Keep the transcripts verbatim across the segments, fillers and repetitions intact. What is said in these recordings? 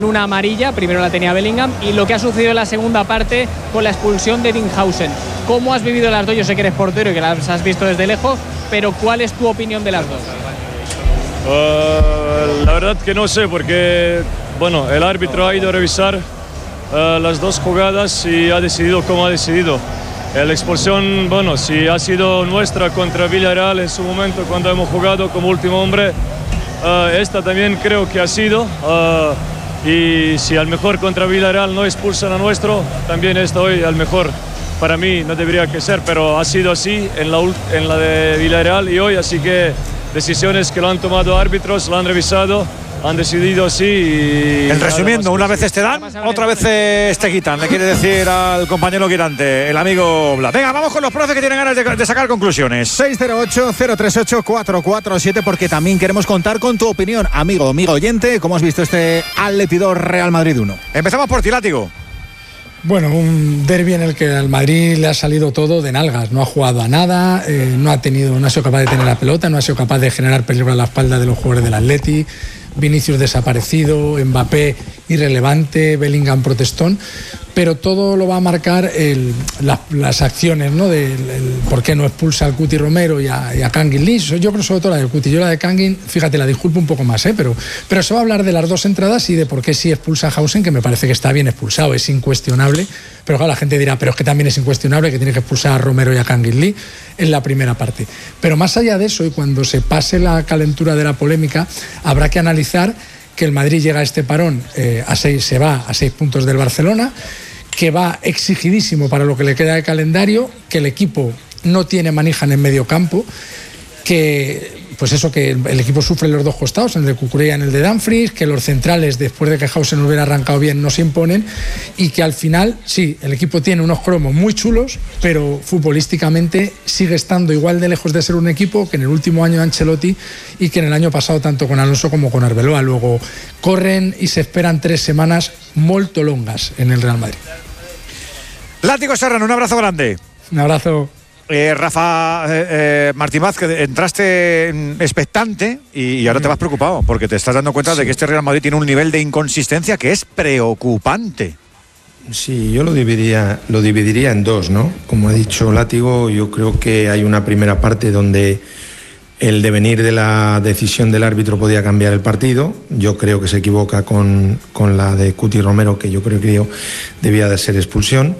una amarilla, primero la tenía Bellingham, y lo que ha sucedido en la segunda parte con la expulsión de Eddinghausen. ¿Cómo has vivido las dos? Yo sé que eres portero y que las has visto desde lejos, pero ¿cuál es tu opinión de las dos? Uh, la verdad que no sé, porque bueno, el árbitro ha ido a revisar uh, las dos jugadas y ha decidido como ha decidido. La expulsión, bueno, si ha sido nuestra contra Villarreal en su momento cuando hemos jugado como último hombre, uh, esta también creo que ha sido. Uh, y si al mejor contra Villarreal no expulsan a nuestro, también esta hoy al mejor para mí no debería que ser, pero ha sido así en la, en la de Villarreal y hoy, así que decisiones que lo han tomado árbitros, lo han revisado, han decidido así. Y en resumiendo, unas veces te dan, otras veces te quitan, le quiere decir al compañero Guirante, el amigo Blas. Venga, vamos con los profes que tienen ganas de, de sacar conclusiones. seis cero ocho, cero tres ocho, cuatro cuatro siete, porque también queremos contar con tu opinión, amigo, amigo oyente. ¿Cómo has visto este Atleti dos Real Madrid uno? Empezamos por ti, Látigo. Bueno, un derbi en el que al Madrid le ha salido todo de nalgas, no ha jugado a nada, eh, no ha tenido, no ha sido capaz de tener la pelota, no ha sido capaz de generar peligro a la espalda de los jugadores del Atleti. Vinicius desaparecido, Mbappé irrelevante, Bellingham protestón, pero todo lo va a marcar el, la, las acciones, ¿no? De el, el, por qué no expulsa al Cuti Romero y a, y a Kangin Lee. Yo creo sobre todo la del Cuti, yo la de Kangin, fíjate, la disculpo un poco más, ¿eh? pero, pero se va a hablar de las dos entradas y de por qué sí expulsa a Hausen, que me parece que está bien expulsado, es incuestionable, pero claro, la gente dirá, pero es que también es incuestionable que tiene que expulsar a Romero y a Kangin Lee en la primera parte. Pero más allá de eso, y cuando se pase la calentura de la polémica, habrá que analizar que el Madrid llega a este parón eh, a seis, se va a seis puntos del Barcelona, que va exigidísimo para lo que le queda de calendario, que el equipo no tiene manija en el medio campo, que pues eso, que el, el equipo sufre en los dos costados, en el de Cucurella y en el de Dumfries, que los centrales, después de que Hausen hubiera arrancado bien, no se imponen, y que al final, sí, el equipo tiene unos cromos muy chulos, pero futbolísticamente sigue estando igual de lejos de ser un equipo que en el último año de Ancelotti y que en el año pasado tanto con Alonso como con Arbeloa. Luego corren y se esperan tres semanas molto longas en el Real Madrid. Látigo Serrano, un abrazo grande. Un abrazo. Eh, Rafa eh, eh, Martín Vázquez, entraste expectante y, y ahora te vas preocupado porque te estás dando cuenta sí. de que este Real Madrid tiene un nivel de inconsistencia que es preocupante. Sí, yo lo dividiría, lo dividiría en dos, ¿no? Como ha dicho Látigo, yo creo que hay una primera parte donde el devenir de la decisión del árbitro podía cambiar el partido. Yo creo que se equivoca con, con la de Cuti Romero, que yo creo que debía de ser expulsión.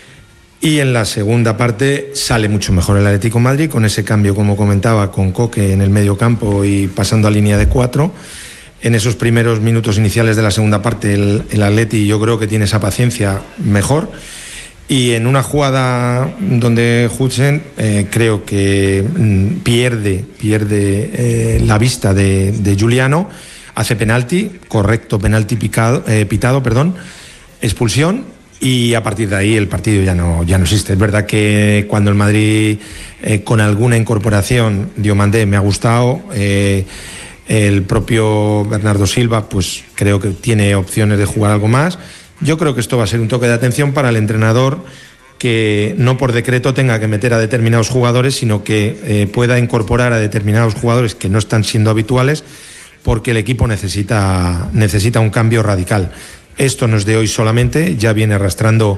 Y en la segunda parte sale mucho mejor el Atlético de Madrid, con ese cambio, como comentaba, con Coque en el medio campo y pasando a línea de cuatro. En esos primeros minutos iniciales de la segunda parte, el, el Atleti yo creo que tiene esa paciencia mejor. Y en una jugada donde Hudson eh, creo que mm, pierde, pierde eh, la vista de, de Giuliano, hace penalti, correcto penalti picado, eh, pitado, perdón, expulsión. Y a partir de ahí el partido ya no, ya no existe. Es verdad que cuando el Madrid eh, con alguna incorporación, Diomandé me ha gustado, eh, el propio Bernardo Silva pues creo que tiene opciones de jugar algo más. Yo creo que esto va a ser un toque de atención para el entrenador, que no por decreto tenga que meter a determinados jugadores, sino que eh, pueda incorporar a determinados jugadores que no están siendo habituales, porque el equipo necesita, necesita un cambio radical. Esto no es de hoy solamente, ya viene arrastrando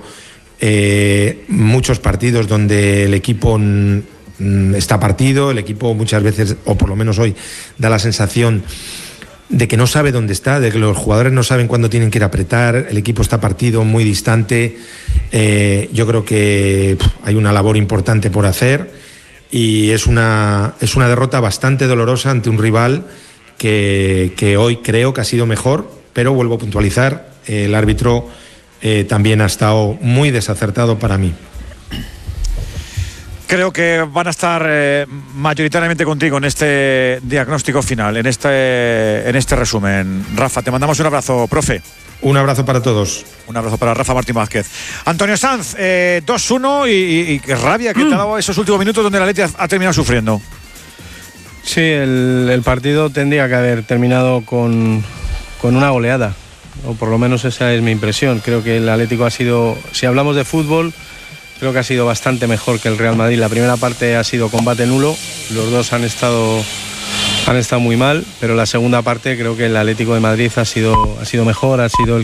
eh, muchos partidos donde el equipo mm, está partido, el equipo muchas veces, o por lo menos hoy, da la sensación de que no sabe dónde está, de que los jugadores no saben cuándo tienen que ir a apretar, el equipo está partido, muy distante. Eh, yo creo que pff, hay una labor importante por hacer y es una, es una derrota bastante dolorosa ante un rival que, que hoy creo que ha sido mejor, pero vuelvo a puntualizar, el árbitro eh, también ha estado muy desacertado para mí. Creo que van a estar eh, mayoritariamente contigo en este diagnóstico final, en este, en este resumen. Rafa, te mandamos un abrazo, profe. Un abrazo para todos. Un abrazo para Rafa Martín Vázquez. Antonio Sanz, eh, dos uno y, y, y qué rabia que mm. te ha dado esos últimos minutos donde el Atleti ha, ha terminado sufriendo. Sí, el, el partido tendría que haber terminado con, con una goleada, o por lo menos esa es mi impresión. Creo que el Atlético ha sido, si hablamos de fútbol, creo que ha sido bastante mejor que el Real Madrid. La primera parte ha sido combate nulo, los dos han estado han estado muy mal, pero la segunda parte creo que el Atlético de Madrid ha sido, ha sido mejor, ha sido el